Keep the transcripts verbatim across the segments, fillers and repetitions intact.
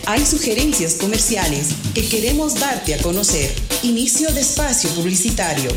Hay sugerencias comerciales que queremos darte a conocer. Inicio de espacio publicitario.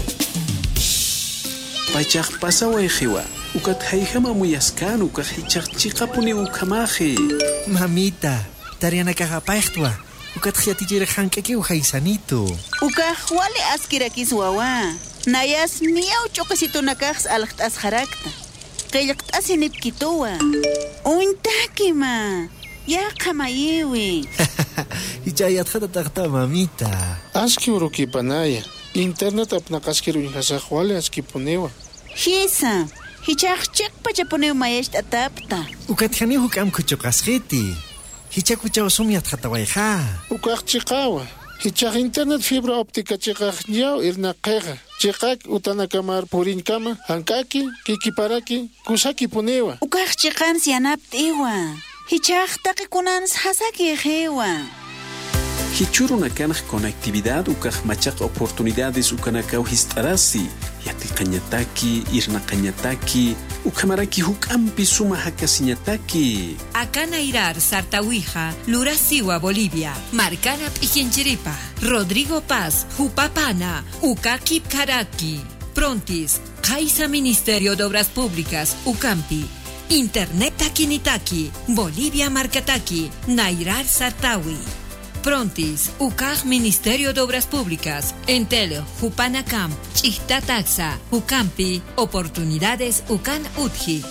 Pachak pasa wejiwa. Ukat haijama muyaskan ukat hichak chikapuni ukamaji. Mamita, tariana kagapachtwa. Ukat hiatijere hankaki uhaisanito. Uka wale askirakis wawa. Nayas miau chokasito nakaks alakt asharakta. Kayakt asinip kitowa. Uintaki ma. Ya kamayewi. Hichayat hata takta mamita. Aski uruki panaya. Internet apnakaskiru inhasahwale aski ponewa. Hisa. Hichak chek pachaponeu mayesh atapta. Ukat hani hukam kuchokasgeti. Hichak uchao sumiat hatawaiha. Ukak chikawa. Hichak internet fibra óptica chikak nyao irna kega. Chikak utanakamar purinkama. Hankaki, kikiparaki, kusaki ponewa. Ukak chikan sianapt iwa. Hichak takikunans hasaki ejewa. Hichuruna kanaj conectividad ukaj machak oportunidades ukanakau histarasi. Yati kañataki, irna kañataki, ukamaraki hukampi suma hakasiñataki. Akana Irar, Sartawija, Lurasiwa, Bolivia, Marcanap Ichinchiripa, Rodrigo Paz, Jupapana, Ukakip Karaki, Prontis, Kaisa Ministerio de Obras Públicas, Ucampi, Internet Takinitaki, Bolivia Marcataki, Nairar Sartawi. Prontis, U C A G Ministerio de Obras Públicas, Entelo, Jupanacam, Chihta Taxa, Ucampi, Oportunidades Ucan Utji.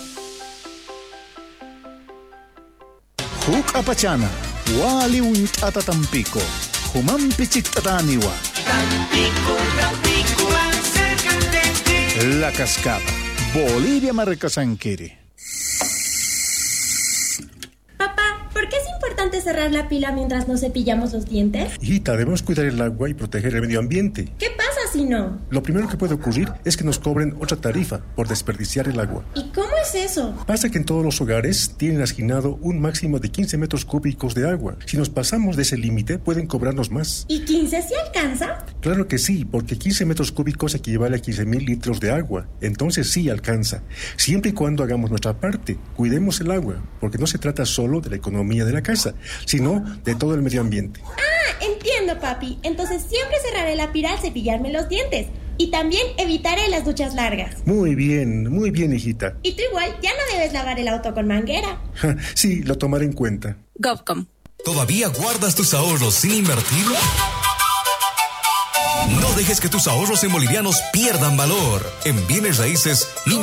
Huk apachana, wali uint atatampico, humampi chiktataniwa. Tampico, Tampico, más cerca de ti. La Cascada, Bolivia Marcasanquiri. ¿Por qué es importante cerrar la pila mientras nos cepillamos los dientes? Hijita, debemos cuidar el agua y proteger el medio ambiente. ¿Qué pasa si no? Lo primero que puede ocurrir es que nos cobren otra tarifa por desperdiciar el agua. ¿Y cómo es eso? Pasa que en todos los hogares tienen asignado un máximo de quince metros cúbicos de agua. Si nos pasamos de ese límite, pueden cobrarnos más. ¿Y quince sí alcanza? Claro que sí, porque quince metros cúbicos equivale a quince mil litros de agua. Entonces sí alcanza. Siempre y cuando hagamos nuestra parte, cuidemos el agua, porque no se trata solo de la economía de la casa, sino de todo el medio ambiente. Ah, entiendo, papi. Entonces siempre cerraré la pila al cepillarme los dientes. Y también evitaré las duchas largas. Muy bien, muy bien, hijita. Y tú igual ya no debes lavar el auto con manguera. Sí, lo tomaré en cuenta. Govcom. ¿Todavía guardas tus ahorros sin invertir? No dejes que tus ahorros en bolivianos pierdan valor. En bienes raíces,